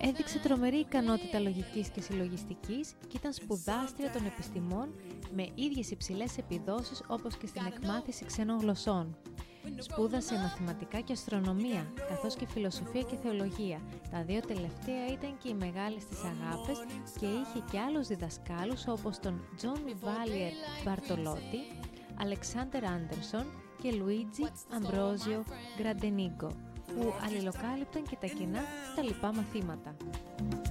Έδειξε τρομερή ικανότητα λογικής και συλλογιστικής και ήταν σπουδάστρια των επιστημών με ίδιες υψηλές επιδόσεις όπως και στην εκμάθηση ξένων γλωσσών. Σπούδασε μαθηματικά και αστρονομία, καθώς και φιλοσοφία και θεολογία. Τα δύο τελευταία ήταν και οι μεγάλες της αγάπες και είχε και άλλους διδασκάλους όπως τον Τζον Βάλιερ Μπαρτολότη, Αλεξάντερ Άντερσον και Λουίτζι Αμπρόζιο Γκραντενίγκο, που αλληλοκάλυπταν και τα κοινά στα λοιπά μαθήματα.